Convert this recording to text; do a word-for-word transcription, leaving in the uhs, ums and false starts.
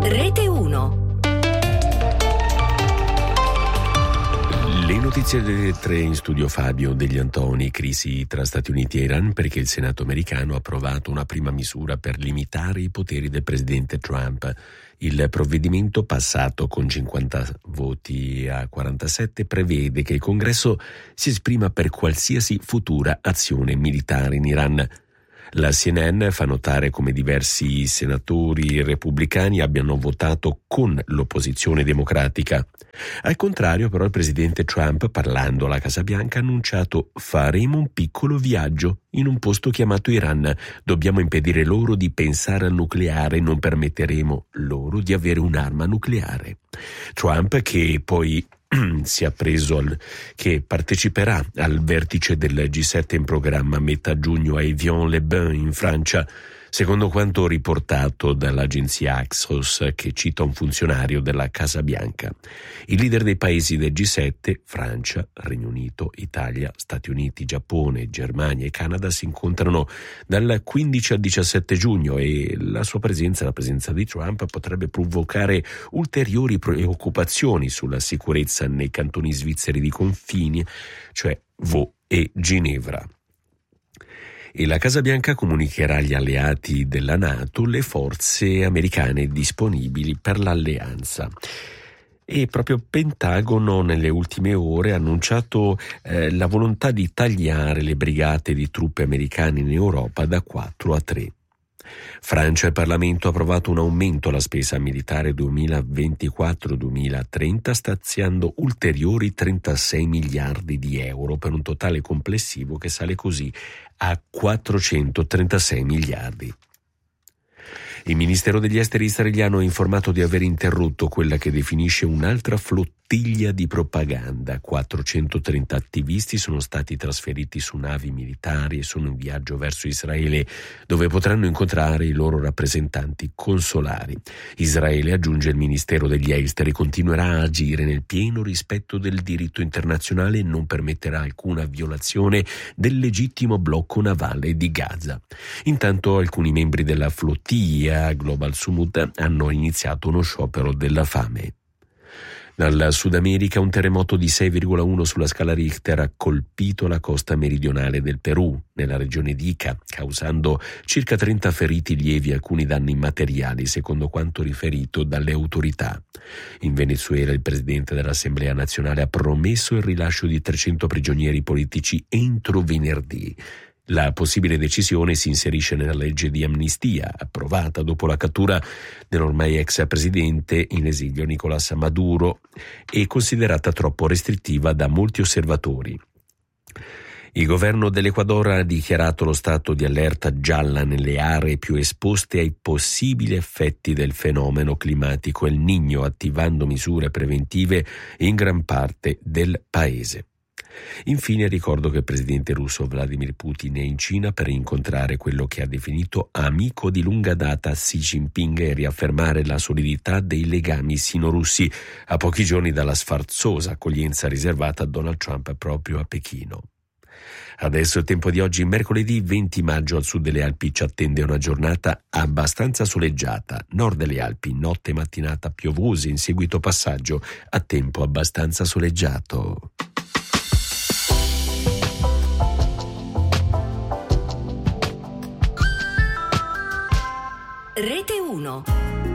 Rete uno. Le notizie delle tre in studio Fabio Degli Antoni. Crisi tra Stati Uniti e Iran perché il Senato americano ha approvato una prima misura per limitare i poteri del presidente Trump. Il provvedimento, passato con cinquanta voti a quarantasette, prevede che il Congresso si esprima per qualsiasi futura azione militare in Iran. La C N N fa notare come diversi senatori repubblicani abbiano votato con l'opposizione democratica. Al contrario, però, il presidente Trump, parlando alla Casa Bianca, ha annunciato: faremo un piccolo viaggio in un posto chiamato Iran. Dobbiamo impedire loro di pensare al nucleare, non permetteremo loro di avere un'arma nucleare. Trump, che poi si è preso al, che parteciperà al vertice del G sette in programma a metà giugno a Évian-les-Bains in Francia, secondo quanto riportato dall'agenzia Axios, che cita un funzionario della Casa Bianca. I leader dei paesi del G sette, Francia, Regno Unito, Italia, Stati Uniti, Giappone, Germania e Canada, si incontrano dal quindici al diciassette giugno e la sua presenza, la presenza di Trump, potrebbe provocare ulteriori preoccupazioni sulla sicurezza nei cantoni svizzeri di confini, cioè Vaud e Ginevra. E la Casa Bianca comunicherà agli alleati della NATO le forze americane disponibili per l'alleanza. E proprio Pentagono nelle ultime ore ha annunciato eh, la volontà di tagliare le brigate di truppe americane in Europa da quattro a tre. Francia e Parlamento ha approvato un aumento alla spesa militare duemilaventiquattro duemilatrenta, stanziando ulteriori trentasei miliardi di euro per un totale complessivo che sale così a quattrocentotrentasei miliardi. Il Ministero degli Esteri israeliano ha informato di aver interrotto quella che definisce un'altra flottiglia di propaganda. quattrocentotrenta attivisti sono stati trasferiti su navi militari e sono in viaggio verso Israele, dove potranno incontrare i loro rappresentanti consolari. Israele, aggiunge il Ministero degli Esteri, continuerà a agire nel pieno rispetto del diritto internazionale e non permetterà alcuna violazione del legittimo blocco navale di Gaza. Intanto alcuni membri della flottiglia Global Sumut hanno iniziato uno sciopero della fame. Dal Sud America un terremoto di sei virgola uno sulla scala Richter ha colpito la costa meridionale del Perù, nella regione di Ica, causando circa trenta feriti lievi e alcuni danni immateriali, secondo quanto riferito dalle autorità. In Venezuela il presidente dell'Assemblea nazionale ha promesso il rilascio di trecento prigionieri politici entro venerdì. La possibile decisione si inserisce nella legge di amnistia approvata dopo la cattura dell'ormai ex presidente in esilio Nicolás Maduro e considerata troppo restrittiva da molti osservatori. Il governo dell'Ecuador ha dichiarato lo stato di allerta gialla nelle aree più esposte ai possibili effetti del fenomeno climatico El Niño, attivando misure preventive in gran parte del paese. Infine ricordo che il presidente russo Vladimir Putin è in Cina per incontrare quello che ha definito amico di lunga data Xi Jinping e riaffermare la solidità dei legami sino-russi a pochi giorni dalla sfarzosa accoglienza riservata a Donald Trump proprio a Pechino. Adesso è il tempo di oggi, mercoledì venti maggio. Al sud delle Alpi ci attende una giornata abbastanza soleggiata, nord delle Alpi notte e mattinata piovose, in seguito passaggio a tempo abbastanza soleggiato. Rete uno.